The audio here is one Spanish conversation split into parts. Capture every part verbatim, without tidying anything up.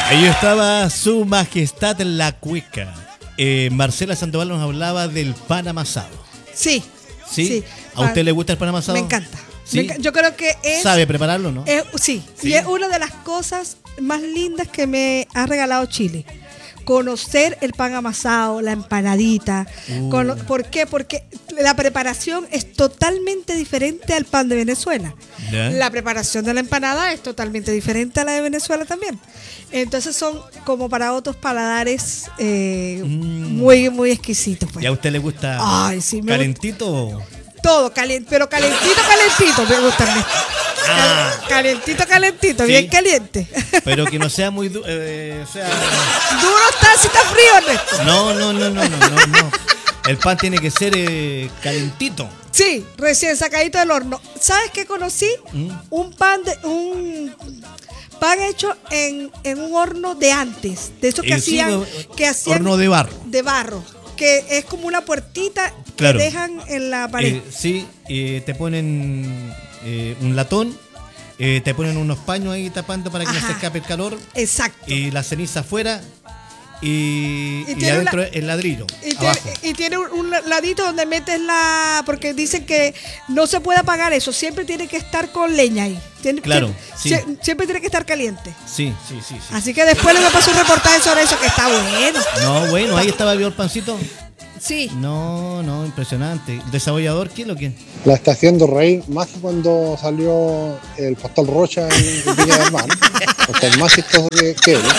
Ahí estaba Su Majestad la Cueca. Eh, Marcela Sandoval nos hablaba del pan amasado. Sí. ¿Sí? sí. ¿A usted le gusta el pan amasado? Me encanta. ¿Sí? Me enc- yo creo que es... ¿Sabe prepararlo, no? es- sí. Sí. Y es una de las cosas más lindas que me ha regalado Chile. Conocer el pan amasado, la empanadita. Uh. Cono- ¿Por qué? Porque la preparación es totalmente diferente al pan de Venezuela. ¿Ya? La preparación de la empanada es totalmente diferente a la de Venezuela también. Entonces son como para otros paladares eh, Mm. muy, muy exquisitos. Pues. ¿Y a usted le gusta Ay, sí, me calentito? Todo, caliente, pero calentito, calentito, me gusta Ernesto. Ah. Cal- Calentito, calentito, Sí. bien caliente. Pero que no sea muy... du- eh, o sea, Duro está si está frío, Ernesto. no, no, no, no, no, no, no. El pan tiene que ser eh, calentito. Sí, recién sacadito del horno. ¿Sabes qué conocí? ¿Mm? Un pan de un pan hecho en, en un horno de antes, de esos que Eh, sí, hacían o- que hacían horno de barro. de barro, que es como una puertita Claro. que dejan en la pared. Eh, sí, eh, te ponen eh, un latón, eh, te ponen unos paños ahí tapando para que no Ajá. se escape el calor, Exacto. y la ceniza afuera y, Y y tiene adentro una- el ladrillo. Y tiene, abajo. y tiene un, un ladito donde metes la... Porque dicen que no se puede apagar eso. Siempre tiene que estar con leña ahí. Tiene, Claro, siempre, sí. sie- siempre tiene que estar caliente. Sí, sí, sí, sí. Así que después le paso un reportaje sobre eso que está bueno. No, bueno, ahí estaba el pancito. Sí. No, no, impresionante. ¿El desabollador quién lo quiere? La estación de Rey, más que cuando salió el Pastor Rocha en, en Viña del Mar, porque es más chistoso que, que él.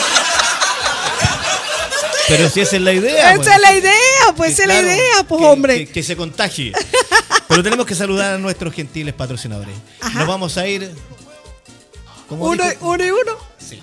Pero si esa es la idea. Esa bueno. es la idea, pues Que esa es la claro, idea, pues que- hombre. Que, que se contagie. Pero tenemos que saludar a nuestros gentiles patrocinadores. Ajá. Nos vamos a ir. ¿Cómo Uno, dijo? uno y uno. Sí.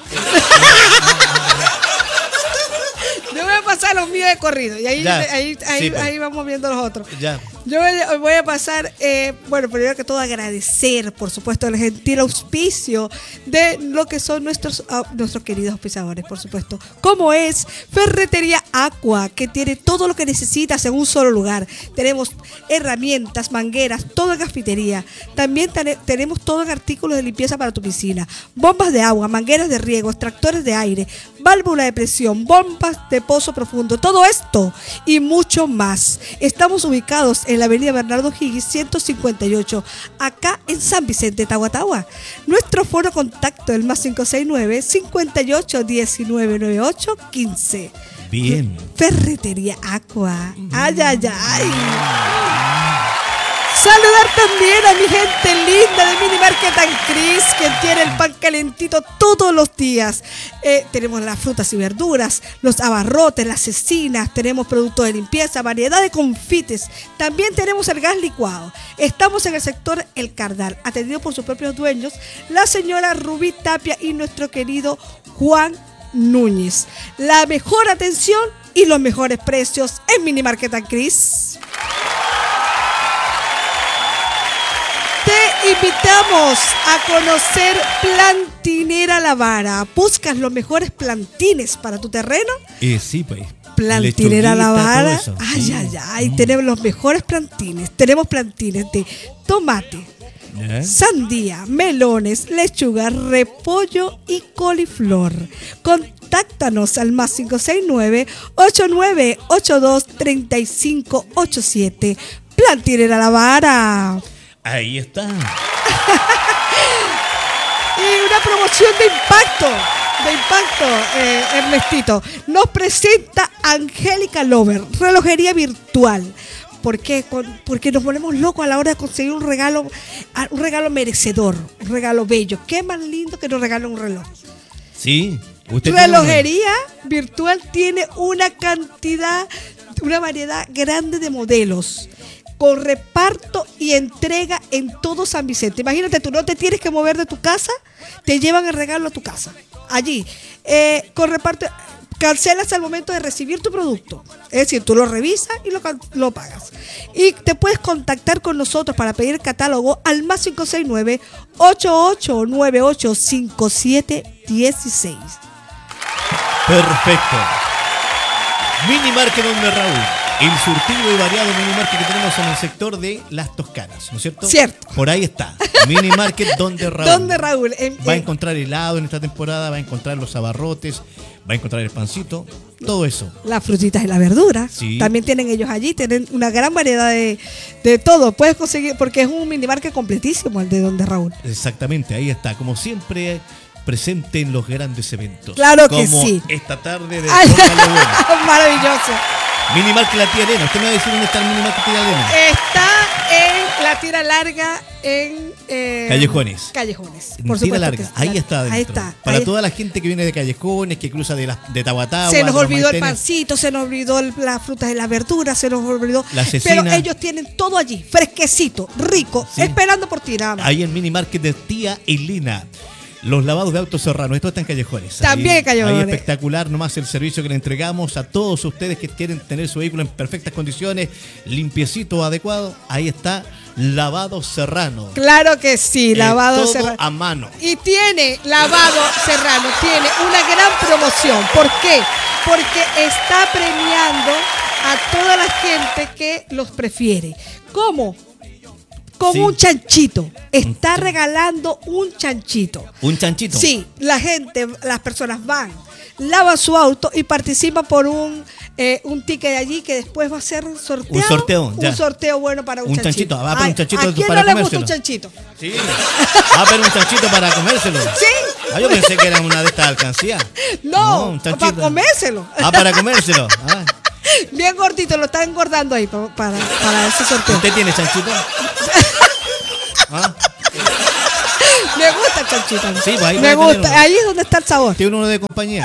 Yo voy a pasar los míos de corrido. Y ahí, Ya, ahí, ahí, sí, pues. ahí vamos viendo los otros. Ya. Yo voy a, voy a pasar, eh, bueno, primero que todo agradecer, por supuesto, el gentil auspicio de lo que son nuestros, ah, nuestros queridos auspiciadores, por supuesto, como es Ferretería Aqua, que tiene todo lo que necesitas en un solo lugar. Tenemos herramientas, mangueras, todo en cafetería. También tene- tenemos todo en artículos de limpieza para tu piscina, bombas de agua, mangueras de riego, extractores de aire, válvula de presión, bombas de pozo profundo, todo esto y mucho más. Estamos ubicados en la avenida Bernardo Higgins ciento cincuenta y ocho, acá en San Vicente, Tahuatahua. Nuestro foro contacto es el más cinco seis nueve, cincuenta y ocho, diecinueve, noventa y ocho, quince. Bien. Ferretería Aqua. Ay, ay, ay. Saludar también a mi gente linda de Mini Market and Chris, que tiene el pan calentito todos los días. Eh, tenemos las frutas y verduras, los abarrotes, las cecinas, tenemos productos de limpieza, variedad de confites. También tenemos el gas licuado. Estamos en el sector El Cardal, atendido por sus propios dueños, la señora Rubí Tapia y nuestro querido Juan Núñez. La mejor atención y los mejores precios en Mini Market and Chris. Te invitamos a conocer Plantinera La Vara. ¿Buscas los mejores plantines para tu terreno? Eh, sí, pues. Plantinera La Lechuguita, Vara. todo eso. Ay, Sí. ay, ay. Mm. Tenemos los mejores plantines. Tenemos plantines de tomate, ¿Ya? sandía, melones, lechuga, repollo y coliflor. Contáctanos al más cinco seis nueve, ocho nueve ocho dos, tres cinco ocho siete. Plantinera La Vara. Ahí está. Y una promoción de impacto, de impacto, eh, Ernestito. Nos presenta Angélica Lover, relojería virtual. ¿Por qué? Con- Porque nos volvemos locos a la hora de conseguir un regalo, ah, un regalo merecedor, un regalo bello. ¿Qué más lindo que nos regalen un reloj? Sí. Usted tiene Relojería virtual tiene una cantidad, una variedad grande de modelos, con reparto y entrega en todo San Vicente. Imagínate, tú no te tienes que mover de tu casa, te llevan el regalo a tu casa. Allí, eh, con reparto, cancelas al momento de recibir tu producto. Es decir, tú lo revisas y lo, can- lo pagas. Y te puedes contactar con nosotros para pedir el catálogo al más cinco seis nueve, ocho ocho nueve ocho, cinco siete uno seis. Perfecto. Mini Market donde Raúl. El surtido y variado mini market que tenemos en el sector de Las Toscanas, ¿no es cierto? Cierto. Por ahí está. Mini market donde Raúl. Donde Raúl. En, Va a en- encontrar helado en esta temporada, va a encontrar los abarrotes, va a encontrar el pancito, todo eso. las frutitas y las verduras. Sí. También tienen ellos allí, tienen una gran variedad de, de todo. Puedes conseguir, porque es un minimarket completísimo el de Donde Raúl. Exactamente, ahí está. Como siempre, presente en los grandes eventos. Claro que Como sí. esta tarde de Ay, Póngale Bueno. maravilloso. Mini market La Tía Elena. ¿Usted me va a decir dónde está el mini market Tía Elena? Está en la tira larga en eh, Callejones. Callejones. En Por Tira supuesto larga, que sí. ahí está adentro. Ahí está. Para ahí- toda la gente que viene de Callejones, que cruza de, la, de Tahuatahua. Se nos de los olvidó el Maitenes. pancito, se nos olvidó el- las frutas y las verduras, se nos olvidó. La cecina. Pero ellos tienen todo allí, fresquecito, rico, Sí. esperando por ti nada más. Ahí en mini market de Tía Elena. Los lavados de autos Serrano, esto está en Callejones. También Ahí- en Callejones. Ahí espectacular nomás el servicio que le entregamos a todos ustedes que quieren tener su vehículo en perfectas condiciones, limpiecito, adecuado. Ahí está, Lavado Serrano. Claro que sí, Eh, lavado todo serrano. a mano. Y tiene, Lavado Serrano, tiene una gran promoción. ¿Por qué? Porque está premiando a toda la gente que los prefiere. ¿Cómo? Con Sí. un chanchito. Está chan- regalando un chanchito. Un chanchito. Sí, la gente, las personas van, lavan su auto y participan por un, eh, un ticket de allí que después va a ser sorteado. Un sorteo, ya. Un sorteo bueno para un, Un chanchito. chanchito, va para un Ay, chanchito ¿a quién para no le gusta comérselo? un chanchito? Sí. Ah, pero un chanchito para comérselo. Sí. Ah, yo pensé que era una de estas alcancías. No, un para chanchito. comérselo. Ah, para comérselo. Ah. Bien gordito, lo está engordando ahí pa- para, para ese sorteo. ¿Usted tiene chanchito? ¿Ah? Me gusta el chanchito. Sí, pues ahí Me debe tener gusta, uno. ahí es donde está el sabor. ¿Tiene uno de compañía?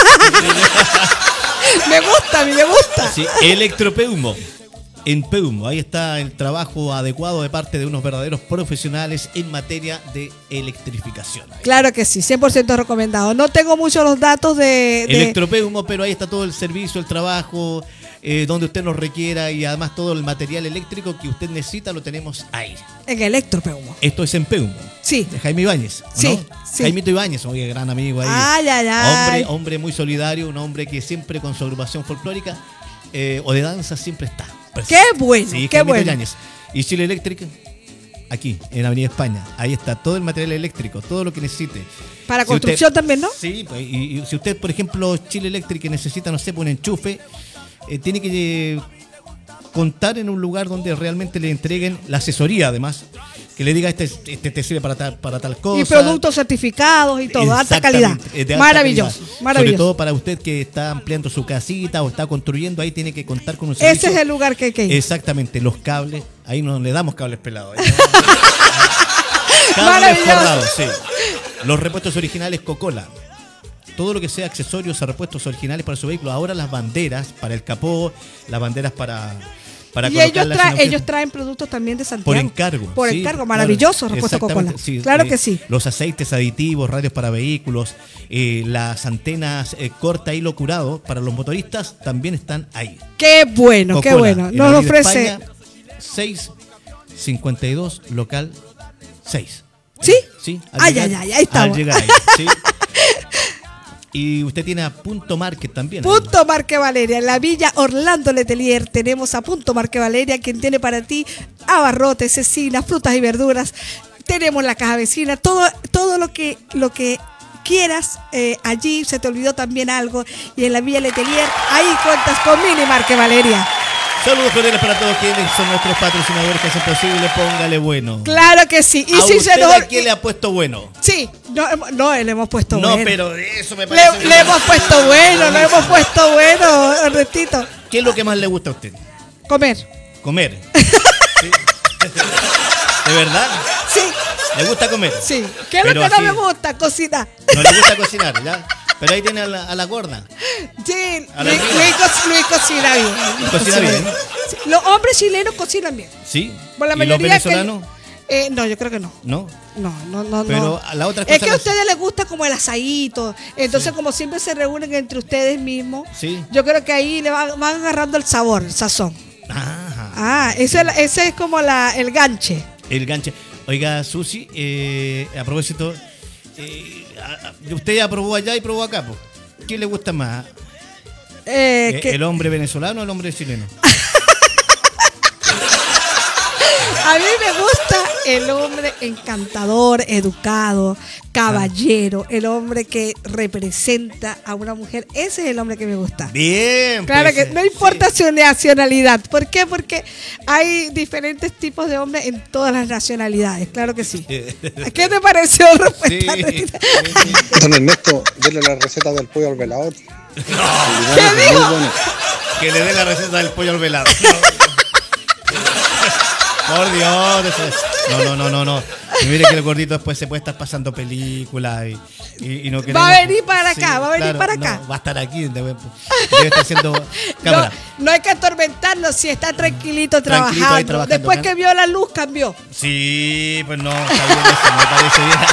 Me gusta, a mí me gusta. Sí, Electropeumo. En Peumo, ahí está el trabajo adecuado de parte de unos verdaderos profesionales en materia de electrificación. Claro que sí, cien por ciento recomendado. No tengo muchos los datos de... de- Electropeumo, pero ahí está todo el servicio, el trabajo, eh, donde usted nos requiera y además todo el material eléctrico que usted necesita lo tenemos ahí. en Electropeumo. Esto es en Peumo. Sí. De Jaime Ibáñez. ¿o Sí, no? sí. Jaimito Ibáñez, oye, gran amigo ahí. Ay, ay, ay. Hombre, hombre muy solidario, un hombre que siempre con su agrupación folclórica eh, o de danza siempre está. presente. Qué bueno, Sí, qué Jaimito bueno. Ibáñez. Y Chile Electric, aquí, en Avenida España. Ahí está todo el material eléctrico, todo lo que necesite. Para Si construcción usted- también, ¿no? Sí, pues, y, y si usted, por ejemplo, Chile Electric necesita, no sé, pues, un enchufe, eh, tiene que eh, contar en un lugar donde realmente le entreguen la asesoría, además, que le diga este, este te sirve para tal, para tal cosa. Y productos certificados y todo, alta calidad. Exactamente, de alta Maravilloso, calidad. maravilloso. Sobre todo para usted que está ampliando su casita o está construyendo, ahí tiene que contar con un servicio. Ese es el lugar que hay que ir. Exactamente, los cables, ahí no le damos cables pelados. ahí no- cables Maravilloso. forrados, sí. Los repuestos originales Coca-Cola. Todo lo que sea accesorios a repuestos originales para su vehículo. Ahora las banderas para el capó, las banderas para, para Y ellos, colocarlas tra- en objetos. ellos traen productos también de Santiago. Por encargo. Por sí, encargo, claro. maravilloso, repuesto Coca-Cola. Exactamente, sí, Claro eh, que sí. Los aceites aditivos, radios para vehículos, eh, las antenas eh, corta hilo curado para los motoristas también están ahí. Qué bueno, qué Coca-Cola, bueno. en Nos Avenida ofrece. España, seis cincuenta y dos, local seis. ¿Sí? Sí. Ay, ay, ay, ahí estamos. Al llegar ahí, sí. Y usted tiene a Punto Market también. Punto Marque Valeria, en la Villa Orlando Letelier tenemos a Punto Marque Valeria, quien tiene para ti abarrotes, cecinas, frutas y verduras. Tenemos la caja vecina, todo, todo lo que, lo que quieras eh, allí. Se te olvidó también algo y en la Villa Letelier ahí cuentas con Mini Marque Valeria. Saludos cordiales para todos quienes son nuestros patrocinadores que hacen posible. Póngale bueno. Claro que sí. Y ¿A si usted se nos a quién le ha puesto bueno? Sí, no, hemos- no, le hemos puesto No, bueno. pero eso me parece. Le, le hemos puesto bueno, le hemos puesto bueno, Ernestito. ¿Qué es lo que más le gusta a usted? Comer. Comer. ¿Sí? ¿De verdad? Sí, ¿Le gusta comer? sí. ¿Qué es lo Pero que no así- me gusta? Cocinar. No le gusta cocinar, ¿ya? Pero ahí tiene a la, a la gorda. Sí, A la Luis, amiga. Luis co- Luis cocina bien. Luis Cocina bien. Sí, los hombres chilenos cocinan bien. ¿Sí? Por la ¿Y los mayoría que- venezolanos? Eh, no, yo creo que no. No. No, no, no. Pero no. a la otra Es cosa que a las- ustedes les gusta como el asadito. Entonces, como siempre se reúnen entre ustedes mismos, Sí. yo creo que ahí le van, van agarrando el sabor, el sazón. Ajá. Ah, ese, es la- ese es como la, el ganche. El ganche. Oiga, Susi, eh, a propósito, eh, a- a- usted ya probó allá y probó acá, po. ¿Quién le gusta más? Eh, Eh, que- ¿El hombre venezolano o el hombre chileno? A mí me gusta el hombre encantador, educado, caballero, el hombre que representa a una mujer. Ese es el hombre que me gusta. Bien. Claro pues, que no sí. importa su nacionalidad. ¿Por qué? Porque hay diferentes tipos de hombres en todas las nacionalidades. Claro que sí. ¿Qué te pareció la respuesta? Sí, sí, sí. Don Ernesto, denle la receta del pollo al velador. ¿Qué Muy dijo? bueno. Que le dé la receta del pollo al velado. Por Dios. Eso- No, no, no, no, no. Y mire que el gordito después se puede estar pasando películas y, y, y no queremos- Va a venir para acá, va a venir para acá. no, va a estar aquí. Debe, debe estar haciendo No, cámara. no hay que atormentarlo si está tranquilito Tranquilito trabajando. ahí trabajando, Después ¿no? que vio la luz, cambió. Sí, pues no, está bien eso, me parece bien.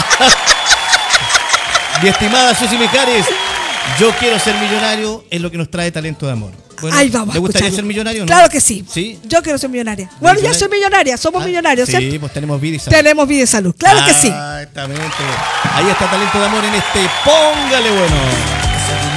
Mi estimada Susi Mijares, yo quiero ser millonario, es lo que nos trae Talento de Amor. Bueno, Ahí vamos. ¿te a gustaría escucharlo. ser millonario o no? Claro que sí. ¿Sí? Yo quiero ser millonaria. Bueno, ya ¿Millonaria? soy millonaria. Somos Ah, millonarios, sí, ¿cierto? pues tenemos vida y salud. Tenemos vida y salud. Claro que sí. Exactamente. Ahí está Talento de Amor en este Póngale Bueno.